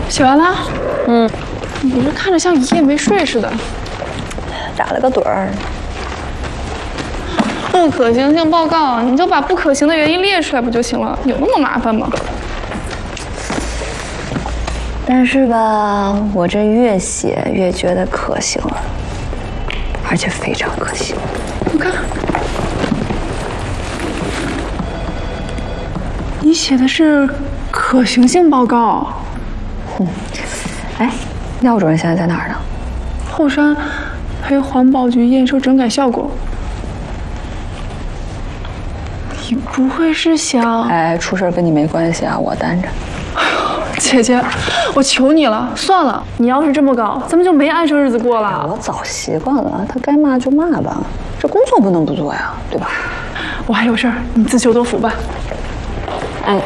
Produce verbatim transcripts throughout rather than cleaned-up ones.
写完了？ 嗯。 你这看着像一夜没睡似的。 打了个盹儿。 不可行性报告，你就把不可行的原因列出来不就行了？有那么麻烦吗？ 但是吧，我这越写越觉得可行了，而且非常可行。 我看，你写的是可行性报告。 嗯，哎，廖主任现在在哪儿呢？ 后山陪环保局验收整改效果。你不会是想…… 哎，出事跟你没关系啊，我担着。 姐姐，我求你了，算了，你要是这么搞，咱们就没安生日子过了。 我早习惯了，他该骂就骂吧，这工作不能不做呀，对吧？ 我还有事儿，你自求多福吧。 哎。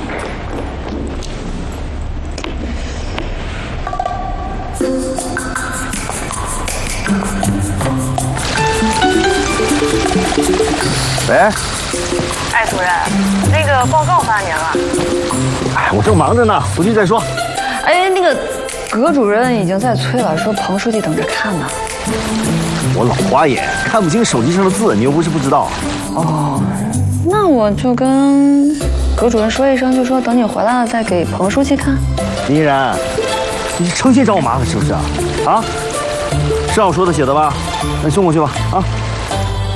喂。 哎，主任，那个报告发您了。 哎，我正忙着呢，回去再说。 哎，那个葛主任已经在催了，说彭书记等着看呢。 我老花眼，看不清手机上的字，你又不是不知道。 哦，那我就跟葛主任说一声，就说等你回来了再给彭书记看。 林依然，你是成心找我麻烦是不是啊？啊，是让我说的写的吧？那你送过去吧，啊。